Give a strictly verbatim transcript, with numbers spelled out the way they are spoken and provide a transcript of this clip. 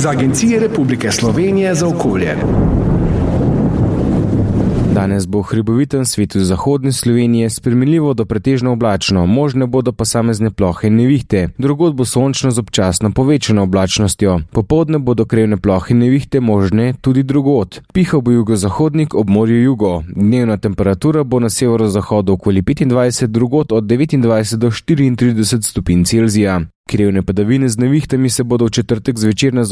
z Agencije Republike Slovenije za okolje. Danes bo v hribovitem svetu zahodne Slovenije spremenljivo do pretežno oblačno, možne bodo posamezne plohe in nevihte. Drugod bo sončno z občasno povečano oblačnostjo. Popoldne bodo krevne plohe in nevihte možne tudi drugod. Pihal bo jugozahodnik ob morju jugo. Dnevna temperatura bo na severozahodu okoli petindvajset, drugod od devetindvajset do štiriintrideset stopinj Celzija. Krevne padavine z nevihtami se bodo v četrtek zvečer na